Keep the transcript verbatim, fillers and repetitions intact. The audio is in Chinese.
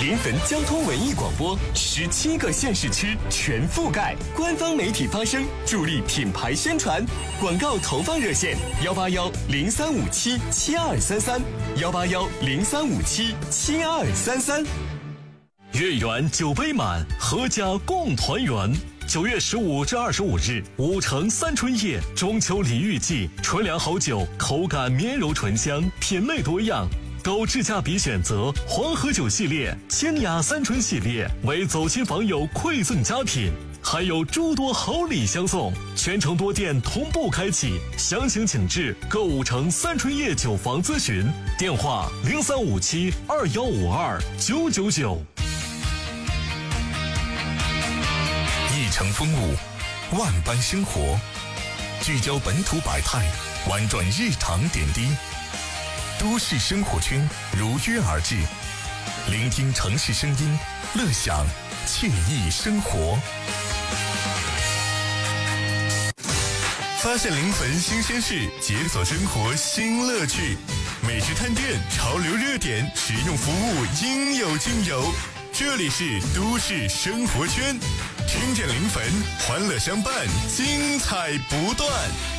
临汾交通文艺广播，十七个县市区全覆盖，官方媒体发声，助力品牌宣传。广告投放热线：幺八幺零三五七七二三三，幺八幺零三五七七二三三。 月圆酒杯满，阖家共团圆。九月十五至二十五日，五城三春夜中秋礼遇季，纯粮好酒，口感绵柔醇香，品类多样。购智驾比选择黄河酒系列、清雅三春系列，为走亲访友馈赠佳品，还有诸多好礼相送。全城多店同步开启，详情请至购五城三春夜酒房咨询，电话零三五七二幺五二九九九。 一城风物，万般生活，聚焦本土百态，玩转日常点滴。都市生活圈如约而至，聆听城市声音，乐享惬意生活。发现临汾新鲜事，解锁生活新乐趣。美食探店，潮流热点，实用服务应有尽有。这里是都市生活圈，听见临汾，欢乐相伴，精彩不断。